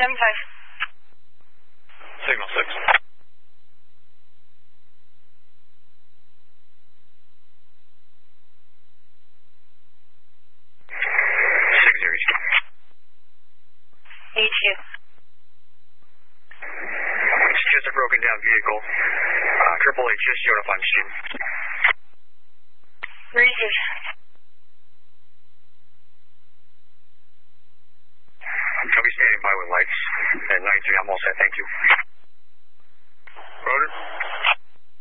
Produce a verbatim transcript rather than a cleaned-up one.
seven five. Signal six. Six Series. H Q. It's just a broken down vehicle. Uh, Triple H just showed up on scene. Receive. I'll be standing by with lights. At nine three, I'm all set. Thank you.